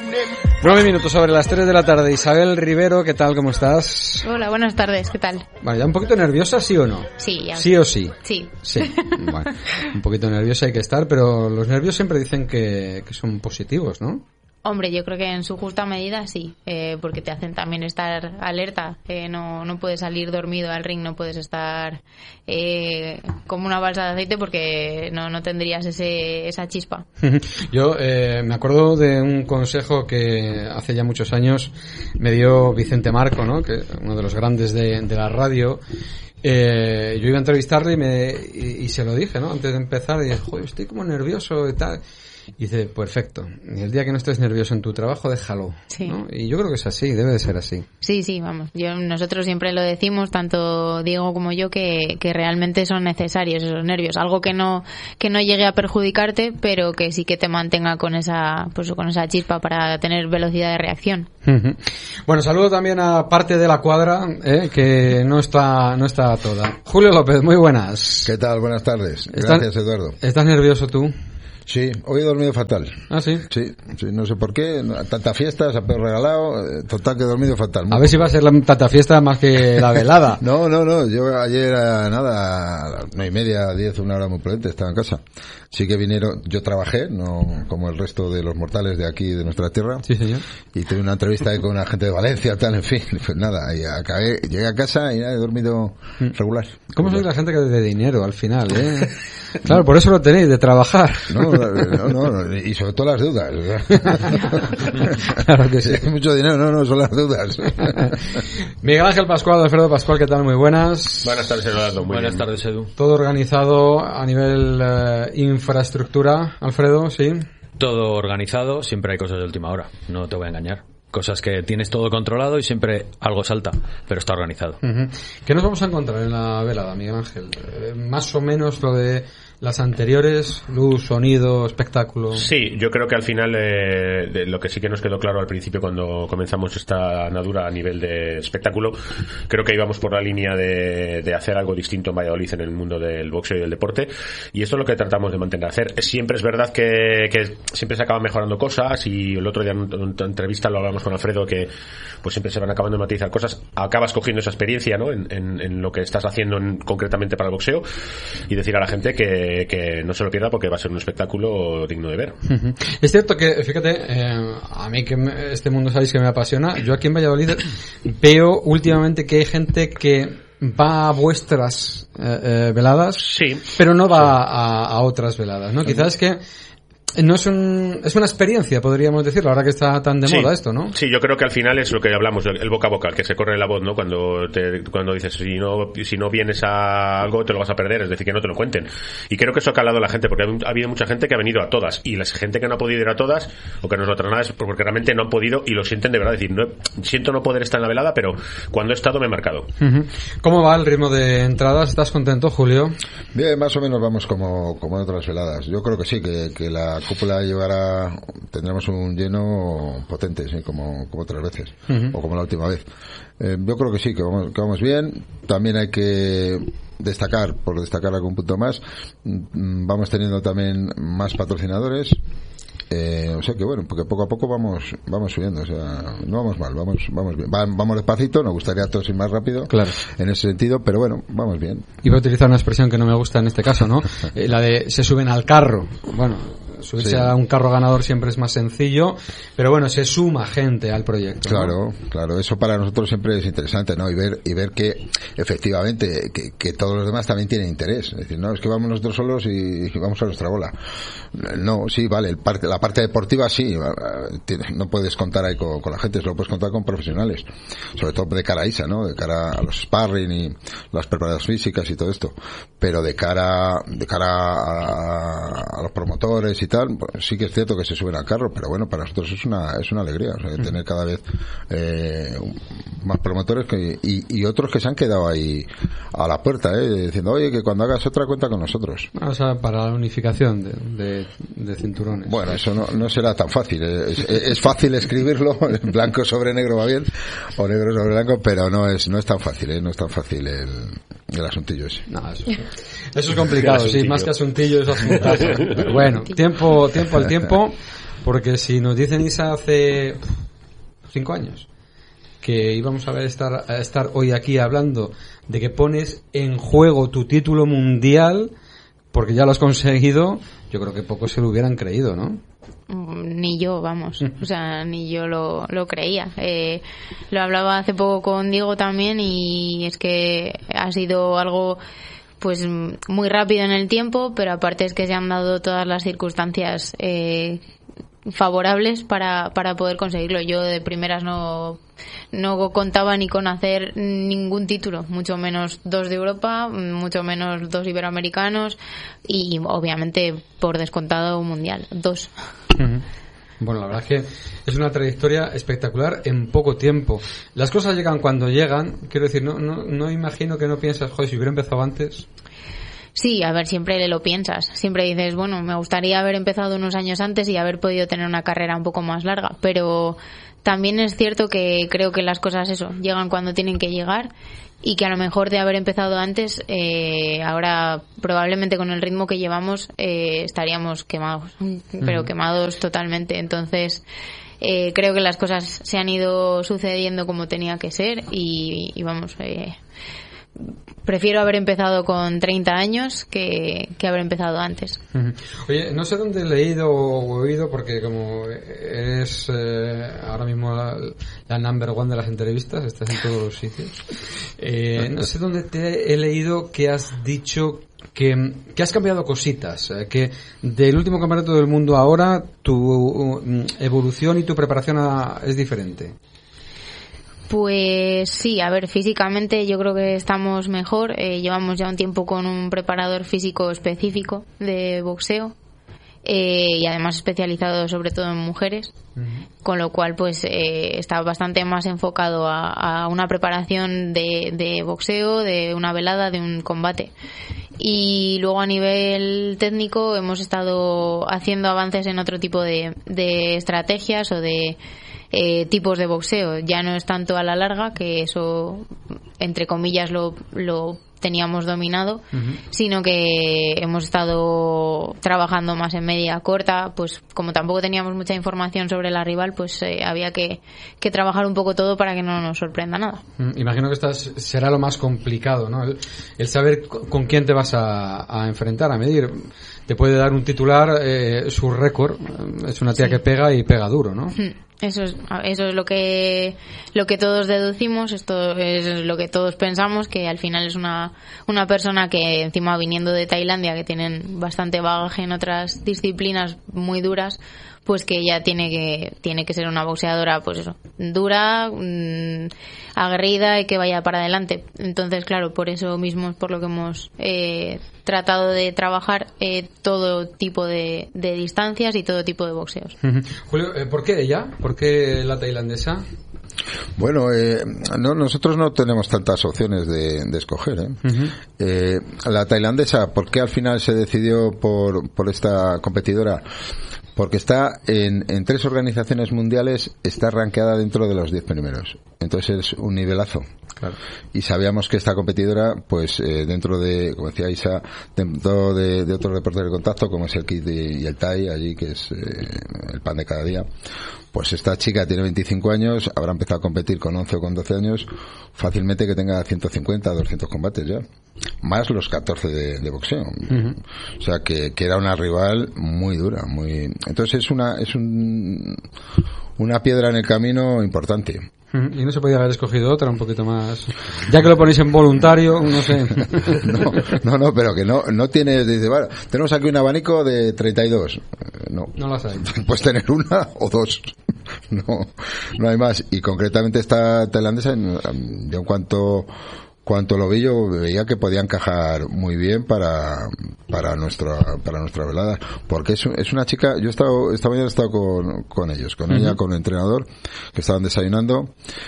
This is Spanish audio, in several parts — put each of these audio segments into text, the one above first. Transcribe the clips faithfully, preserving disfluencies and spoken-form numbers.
Nueve minutos sobre las tres de la tarde. Isabel Rivero, ¿qué tal? ¿Cómo estás? Hola, buenas tardes, ¿qué tal? Vale, ¿ya un poquito nerviosa, sí o no? Sí, ya. ¿Sí o sí? Sí. Sí, bueno, un poquito nerviosa hay que estar, pero los nervios siempre dicen que, que son positivos, ¿no? Hombre, yo creo que en su justa medida sí, eh, porque te hacen también estar alerta. Eh, no, no puedes salir dormido al ring, no puedes estar eh, como una balsa de aceite porque no, no tendrías ese, esa chispa. Yo eh, me acuerdo de un consejo que hace ya muchos años me dio Vicente Marco, ¿no? Que uno de los grandes de, de la radio. Eh, yo iba a entrevistarle y, me, y, y se lo dije, ¿no? Antes de empezar, y dije, joder, estoy como nervioso y tal. Y dice, perfecto, y el día que no estés nervioso en tu trabajo, déjalo, sí. ¿no? Y yo creo que es así, debe de ser así. Sí, sí, vamos, yo, nosotros siempre lo decimos, tanto Diego como yo, que, que realmente son necesarios esos nervios, algo que no que no llegue a perjudicarte, pero que sí que te mantenga con esa pues con esa chispa para tener velocidad de reacción. Uh-huh. Bueno, saludo también a parte de la cuadra, ¿eh? Que no está no está toda. Julio López, muy buenas. ¿Qué tal? Buenas tardes. Gracias, Eduardo. ¿Estás nervioso tú? Sí, hoy he dormido fatal. ¿Ah, sí? Sí, sí, no sé por qué, tanta fiesta, se ha perro regalado, total que he dormido fatal. A ver si va a ser la tanta fiesta más que la velada. No, no, no, yo ayer a nada, a las nueve y media, diez, una hora muy prudente, estaba en casa. Sí que vinieron, yo trabajé, no como el resto de los mortales de aquí, de nuestra tierra. Sí, señor. Y tuve una entrevista ahí con una gente de Valencia, tal, en fin, pues nada, y acabé, llegué a casa y nada, he dormido regular. ¿Cómo sois la gente que de dinero al final, eh? Claro, por eso lo tenéis, de trabajar. No, no, no, no, y sobre todo las deudas. Claro que sí. Mucho dinero, no, no, son las deudas. Miguel Ángel Pascual, Alfredo Pascual, ¿qué tal? Muy buenas. Buenas tardes, Eduardo. Muy Buenas bien. tardes, Edu. Todo organizado a nivel eh, infraestructura, Alfredo, ¿sí? Todo organizado, siempre hay cosas de última hora, no te voy a engañar. Cosas que tienes todo controlado y siempre algo salta, pero está organizado. Uh-huh. ¿Qué nos vamos a encontrar en la velada, Miguel Ángel? Eh, más o menos lo de las anteriores, luz, sonido, espectáculo. Sí, yo creo que al final eh, de lo que sí que nos quedó claro al principio cuando comenzamos esta andadura a nivel de espectáculo, creo que íbamos por la línea de, de hacer algo distinto en Valladolid en el mundo del boxeo y del deporte, y esto es lo que tratamos de mantener a hacer. Siempre es verdad que, que siempre se acaban mejorando cosas, y el otro día en una entrevista lo hablamos con Alfredo, que pues siempre se van acabando de matizar cosas, acabas cogiendo esa experiencia, ¿no? en, en, en lo que estás haciendo en, concretamente para el boxeo, y decir a la gente que que no se lo pierda porque va a ser un espectáculo digno de ver. Uh-huh. Es cierto que, fíjate, eh, a mí que me, este mundo sabéis que me apasiona, yo aquí en Valladolid veo últimamente que hay gente que va a vuestras eh, eh, veladas, sí, pero no va sí. a, a otras veladas, ¿no? Sí. Quizás es que no es un es una experiencia, podríamos decirlo, ahora que está tan de sí, moda esto, ¿no? Sí, yo creo que al final es lo que hablamos, el boca a boca, el que se corre la voz, ¿no? Cuando te, cuando dices, si no si no vienes a algo te lo vas a perder, es decir, que no te lo cuenten. Y creo que eso ha calado a la gente, porque ha habido mucha gente que ha venido a todas, y la gente que no ha podido ir a todas, o que no es otra nada, es porque realmente no han podido y lo sienten de verdad. Es decir, no, siento no poder estar en la velada, pero cuando he estado me he marcado. Uh-huh. ¿Cómo va el ritmo de entradas? ¿Estás contento, Julio? Bien, más o menos vamos como, como en otras veladas. Yo creo que sí, que, que la cúpula llevará, tendremos un lleno potente, sí, como, como otras veces, uh-huh. o como la última vez. Eh, yo creo que sí, que vamos, que vamos bien. También hay que destacar, por destacar algún punto más, vamos teniendo también más patrocinadores. Eh, o sea que bueno, porque poco a poco vamos vamos subiendo, o sea, no vamos mal, vamos vamos bien, Va, vamos despacito, nos gustaría todos ir más rápido, claro, en ese sentido, pero bueno, vamos bien. Iba a utilizar una expresión que no me gusta en este caso, ¿no? eh, la de se suben al carro. Bueno, subirse sí. a un carro ganador siempre es más sencillo, pero bueno, se suma gente al proyecto, ¿no? Claro, claro, eso para nosotros siempre es interesante, ¿no? Y ver y ver que efectivamente que, que todos los demás también tienen interés, es decir, no es que vamos nosotros solos y, y vamos a nuestra bola. No, sí, vale, el parte, la parte deportiva sí, no puedes contar ahí con, con la gente, solo puedes contar con profesionales, sobre todo de cara a Isa, ¿no? De cara a los sparring y las preparadas físicas y todo esto, pero de cara de cara a, a los promotores y tal, pues sí que es cierto que se suben al carro, pero bueno, para nosotros es una es una alegría, o sea, tener cada vez eh, más promotores que, y, y otros que se han quedado ahí a la puerta, eh, diciendo, oye, que cuando hagas otra cuenta con nosotros. O sea, para la unificación de, de, de cinturones. Bueno, eso no, no será tan fácil, es, es fácil escribirlo, blanco sobre negro va bien, o negro sobre blanco, pero no es no es tan fácil, eh, no es tan fácil el, el asuntillo ese. No, eso, eso es complicado, sí, más que asuntillo es asuntazo. Pero bueno, tiempo, tiempo al tiempo. Porque si nos dicen Isa hace cinco años que íbamos a ver estar, a estar hoy aquí hablando de que pones en juego tu título mundial porque ya lo has conseguido, yo creo que pocos se lo hubieran creído, ¿no? Ni yo, vamos, o sea, ni yo lo, lo creía. Eh, lo hablaba hace poco con Diego también y es que ha sido algo pues muy rápido en el tiempo, pero aparte es que se han dado todas las circunstancias eh, favorables para, para poder conseguirlo. Yo de primeras no no contaba ni con hacer ningún título, mucho menos dos de Europa, mucho menos dos iberoamericanos y obviamente por descontado un mundial, dos. Uh-huh. Bueno, la verdad es que es una trayectoria espectacular en poco tiempo. Las cosas llegan cuando llegan, quiero decir, no no, no imagino que no piensas, joder, si hubiera empezado antes. Sí, a ver, siempre lo piensas. Siempre dices, bueno, me gustaría haber empezado unos años antes y haber podido tener una carrera un poco más larga. Pero también es cierto que creo que las cosas, eso, llegan cuando tienen que llegar y que a lo mejor de haber empezado antes, eh, ahora probablemente con el ritmo que llevamos eh, estaríamos quemados, pero quemados totalmente. Entonces, eh, creo que las cosas se han ido sucediendo como tenía que ser y, y vamos... Eh, prefiero haber empezado con treinta años que, que haber empezado antes. Uh-huh. Oye, no sé dónde he leído o oído, porque como eres eh, ahora mismo la, la number one de las entrevistas, estás en todos los sitios, eh, no sé dónde te he leído que has dicho que, que has cambiado cositas, eh, que del último campeonato del mundo ahora tu uh, evolución y tu preparación a, es diferente. Pues sí, a ver, físicamente yo creo que estamos mejor. Eh, llevamos ya un tiempo con un preparador físico específico de boxeo eh, y además especializado sobre todo en mujeres, uh-huh. Con lo cual pues eh, está bastante más enfocado a, a una preparación de, de boxeo, de una velada, de un combate. Y luego a nivel técnico hemos estado haciendo avances en otro tipo de, de estrategias o de Eh, tipos de boxeo. Ya no es tanto a la larga, que eso entre comillas lo, lo teníamos dominado, uh-huh. Sino que hemos estado trabajando más en media corta, pues como tampoco teníamos mucha información sobre la rival, pues eh, había que, que trabajar un poco todo para que no nos sorprenda nada. Mm, imagino que esta será lo más complicado, ¿no? El, el saber con quién te vas a, a enfrentar, a medir. Te puede dar un titular eh, su récord, es una tía sí. que pega y pega duro, ¿no? Eso es, eso es lo que lo que todos deducimos, esto es lo que todos pensamos, que al final es una una persona que encima viniendo de Tailandia, que tienen bastante bagaje en otras disciplinas muy duras, pues que ya tiene que tiene que ser una boxeadora, pues eso, dura, mmm, aguerrida y que vaya para adelante. Entonces, claro, por eso mismo es por lo que hemos eh, tratado de trabajar eh, todo tipo de, de distancias y todo tipo de boxeos. Uh-huh. Julio, eh, ¿por qué ella? ¿Por qué la tailandesa? Bueno, eh, no, nosotros no tenemos tantas opciones de, de escoger. ¿eh? Uh-huh. Eh, la tailandesa, ¿por qué al final se decidió por, por esta competidora? Porque está en, en tres organizaciones mundiales, está rankeada dentro de los diez primeros. Entonces es un nivelazo. Claro. Y sabíamos que esta competidora, pues eh, dentro de, como decía Isa, dentro de, de otros deportes de contacto, como es el kick y el thai, allí que es eh, el pan de cada día, pues esta chica tiene veinticinco años, habrá empezado a competir con once o con doce años, fácilmente que tenga ciento cincuenta, doscientos combates ya, más los catorce de, de boxeo. Uh-huh. O sea que, que era una rival muy dura, muy. Entonces es una es un una piedra en el camino importante. Y no se podía haber escogido otra un poquito más, ya que lo ponéis en voluntario, no sé. no, no, no, pero que no no tienes, dice, bueno, tenemos aquí un abanico de treinta y dos. No, no las hay. Puedes tener una o dos. No, no hay más. Y concretamente esta tailandesa, yo en cuanto cuanto lo vi, yo veía que podía encajar muy bien para para nuestra para nuestra velada, porque es, es una chica. Yo he estado esta mañana he estado con, con ellos, con uh-huh. ella, con el entrenador, que estaban desayunando,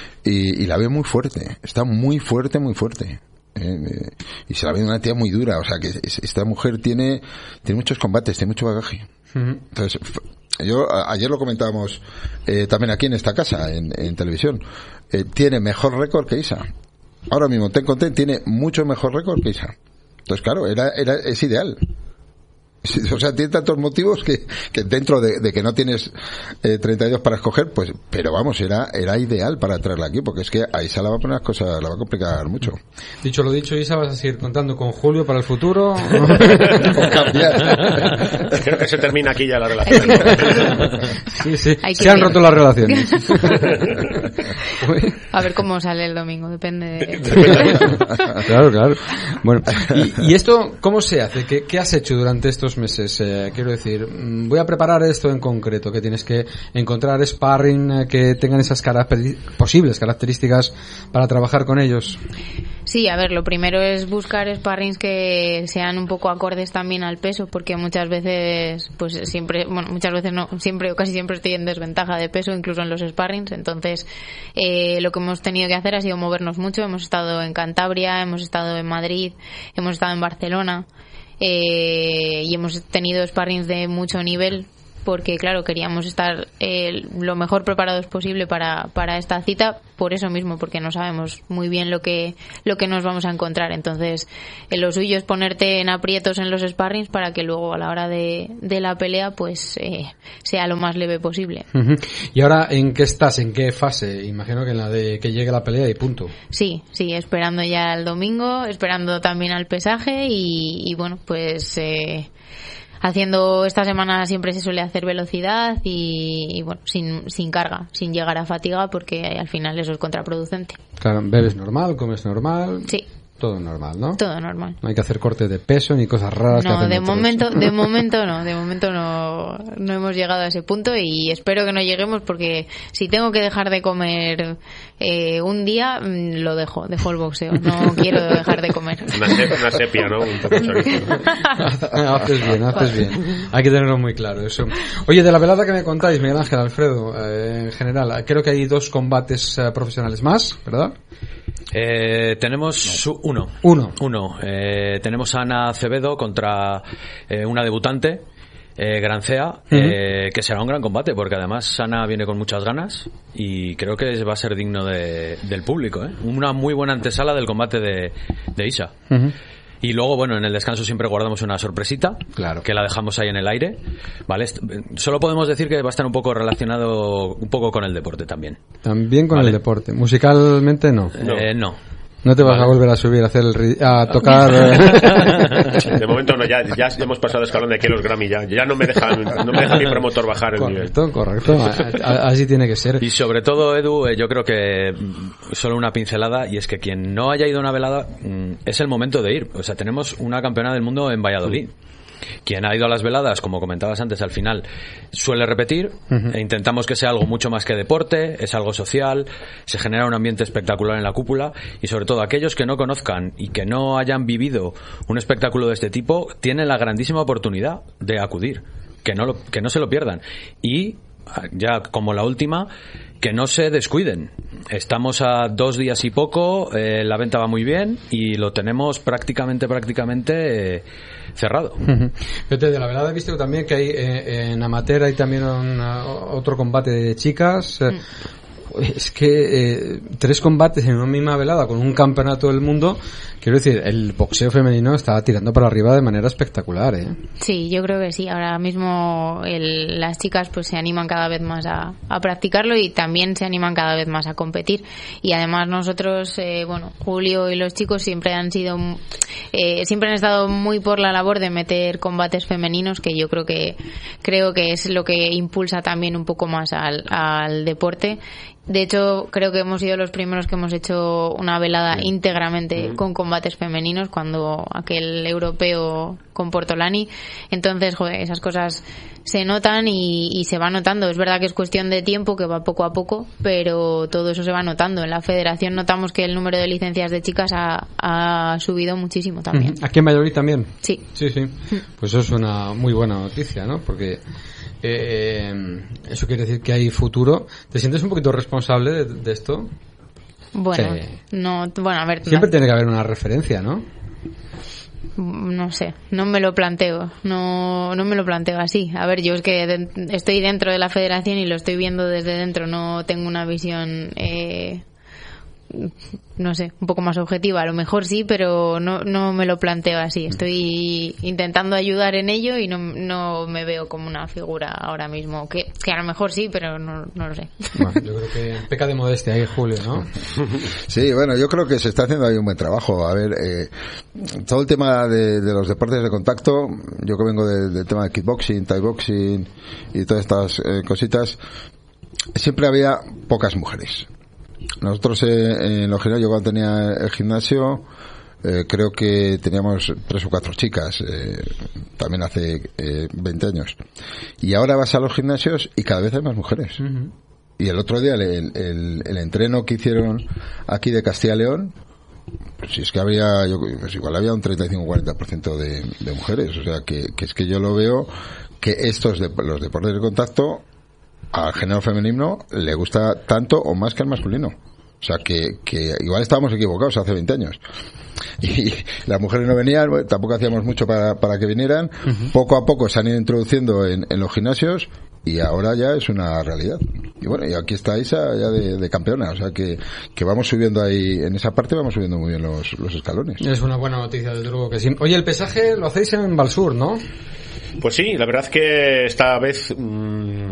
y, y la veo muy fuerte, está muy fuerte, muy fuerte. Eh, y se la ve una tía muy dura, o sea que esta mujer tiene tiene muchos combates, tiene mucho bagaje. Uh-huh. Entonces, yo a, ayer lo comentábamos eh, también aquí en esta casa, en, en televisión. Eh, tiene mejor récord que Isa. Ahora mismo Ten Content tiene mucho mejor récord que Isa. Entonces, claro, era, era, es ideal. O sea, tiene tantos motivos que, que dentro de, de que no tienes eh, treinta años para escoger, pues, pero vamos, era era ideal para traerla aquí, porque es que a Isa la va a poner las cosas, la va a complicar mucho. Dicho lo dicho, Isa, ¿vas a seguir contando con Julio para el futuro? O cambiar. Creo que se termina aquí ya la relación. Sí, sí, Hay que se han ver. roto las relaciones. A ver cómo sale el domingo, depende de... Claro, claro. Bueno, ¿y, y esto cómo se hace? ¿Qué, qué has hecho durante estos meses? Eh, quiero decir, mm, voy a preparar esto en concreto, que tienes que encontrar sparring eh, que tengan esas caracteri- posibles características para trabajar con ellos. Sí, a ver, lo primero es buscar sparrings que sean un poco acordes también al peso, porque muchas veces, pues siempre, bueno, muchas veces no, siempre o casi siempre estoy en desventaja de peso, incluso en los sparrings. Entonces, eh, lo que hemos tenido que hacer ha sido movernos mucho. Hemos estado en Cantabria, hemos estado en Madrid, hemos estado en Barcelona, eh, y hemos tenido sparrings de mucho nivel, porque claro, queríamos estar eh, lo mejor preparados posible para, para esta cita, por eso mismo, porque no sabemos muy bien lo que lo que nos vamos a encontrar. Entonces, eh, lo suyo es ponerte en aprietos en los sparrings para que luego a la hora de, de la pelea pues eh, sea lo más leve posible. Uh-huh. ¿Y ahora en qué estás? ¿En qué fase? Imagino que en la de que llegue la pelea y punto. Sí, sí, esperando ya el domingo, esperando también al pesaje y, y bueno, pues... Eh, haciendo esta semana siempre se suele hacer velocidad y, y bueno, sin, sin carga, sin llegar a fatiga, porque al final eso es contraproducente. Claro, bebes normal, comes normal. Sí. Todo normal, ¿no? Todo normal. No hay que hacer cortes de peso ni cosas raras. que No, hacen de otros. momento, de momento no, de momento no, no hemos llegado a ese punto y espero que no lleguemos, porque si tengo que dejar de comer eh, un día, lo dejo, dejo el boxeo, no quiero dejar de comer. Una, sep- una sepia, ¿no? Un poco de chorizo. Haces bien, haces bien. Hay que tenerlo muy claro eso. Oye, de la velada que me contáis, Miguel Ángel, Alfredo, eh, en general, creo que hay dos combates eh, profesionales más, ¿verdad? Eh, tenemos su- uno. Uno. Uno. Eh, tenemos a Ana Acevedo contra eh, una debutante, eh, Grancea, eh, que será un gran combate, porque además Ana viene con muchas ganas y creo que va a ser digno de, del público, ¿eh? Una muy buena antesala del combate de, de Isa. Uh-huh. Y luego, bueno, en el descanso siempre guardamos una sorpresita, Claro. que la dejamos ahí en el aire, ¿vale? Est- Solo podemos decir que va a estar un poco relacionado un poco con el deporte también. También con Vale. el deporte. Musicalmente no. No. Eh, no. No te vas Vale. a volver a subir a hacer el ri- a tocar. eh. De momento no, ya, ya hemos pasado el escalón de aquí a los Grammy, ya, ya no me deja, no me deja mi promotor bajar el nivel. Correcto, correcto. A- a- Así tiene que ser. Y sobre todo, Edu, eh, yo creo que mm, solo una pincelada, y es que quien no haya ido a una velada, mm, es el momento de ir. O sea, tenemos una campeona del mundo en Valladolid. Quien ha ido a las veladas, como comentabas antes, al final suele repetir. Ujú. E intentamos que sea algo mucho más que deporte, es algo social, se genera un ambiente espectacular en la cúpula, y sobre todo aquellos que no conozcan y que no hayan vivido un espectáculo de este tipo tienen la grandísima oportunidad de acudir, que no lo, que no se lo pierdan. Y ya como la última, que no se descuiden. Estamos a dos días y poco, eh, la venta va muy bien y lo tenemos prácticamente, prácticamente eh, cerrado. Ujú. Fíjate, de la velada he visto también que hay eh, en amateur hay también una- otro combate de chicas. eh, Es que eh, tres combates en una misma velada con un campeonato del mundo, quiero decir, el boxeo femenino está tirando para arriba de manera espectacular, ¿eh? Sí, yo creo que sí. Ahora mismo el- las chicas pues se animan cada vez más a, a practicarlo y también se animan cada vez más a competir. Y además nosotros, eh, bueno, Julio y los chicos siempre han sido, eh, siempre han estado muy por la labor de meter combates femeninos, que yo creo que creo que es lo que impulsa también un poco más al, al deporte. De hecho, creo que hemos sido los primeros que hemos hecho una velada íntegramente con combates femeninos, cuando aquel europeo con Portolani. Entonces, joder, esas cosas se notan y, y se va notando. Es verdad que es cuestión de tiempo, que va poco a poco, pero todo eso se va notando. En la federación notamos que el número de licencias de chicas ha, ha subido muchísimo también. Aquí en Valladolid también. Sí. Sí, sí. Pues eso es una muy buena noticia, ¿no? Porque eh, eso quiere decir que hay futuro. ¿Te sientes un poquito responsable de, de esto? Bueno, Sí. no, bueno, a ver, Siempre no, tiene que haber una referencia, ¿no? no sé, no me lo planteo, no, no me lo planteo así. A ver, yo es que de- estoy dentro de la federación y lo estoy viendo desde dentro, no tengo una visión eh, no sé, un poco más objetiva. A lo mejor sí, pero no, no me lo planteo así. Estoy intentando ayudar en ello y no, no me veo como una figura ahora mismo. Que, que a lo mejor sí, pero no, no lo sé. Bueno, yo creo que peca de modestia ahí, Julio, ¿no? Sí, bueno, yo creo que se está haciendo ahí un buen trabajo. A ver, eh, todo el tema de, de los deportes de contacto, yo que vengo del de tema de kickboxing, thai boxing y todas estas eh, cositas, siempre había pocas mujeres. Nosotros eh, en los gimnasios, yo cuando tenía el gimnasio, eh, creo que teníamos tres o cuatro chicas, eh, también hace eh, veinte años. Y ahora vas a los gimnasios y cada vez hay más mujeres. Uh-huh. Y el otro día, el, el, el entreno que hicieron aquí de Castilla y León, pues si es que habría, yo, pues igual había un treinta y cinco a cuarenta por ciento de, de mujeres. O sea, que, que es que yo lo veo que estos, de, los deportes de contacto, al género femenino le gusta tanto o más que al masculino. O sea, que, que igual estábamos equivocados hace veinte años. Y las mujeres no venían, tampoco hacíamos mucho para, para que vinieran. Uh-huh. Poco a poco se han ido introduciendo en, en los gimnasios y ahora ya es una realidad. Y bueno, y aquí está Isa ya de, de campeona. O sea, que, que vamos subiendo ahí, en esa parte vamos subiendo muy bien los, los escalones. Es una buena noticia, desde luego que sí. Oye, el pesaje lo hacéis en Valsur, ¿no? Pues sí, la verdad que esta vez mmm,